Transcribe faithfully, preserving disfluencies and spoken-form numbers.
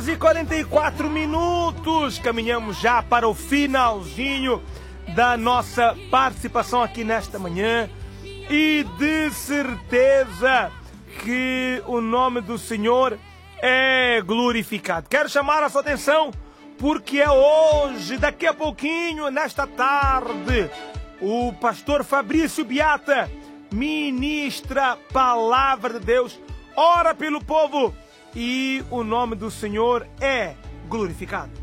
e quarenta e quatro minutos, caminhamos já para o finalzinho da nossa participação aqui nesta manhã e de certeza que o nome do Senhor é glorificado. Quero chamar a sua atenção porque é hoje, daqui a pouquinho, nesta tarde, o pastor Fabrício Beata ministra a palavra de Deus, ora pelo povo e o nome do Senhor é glorificado.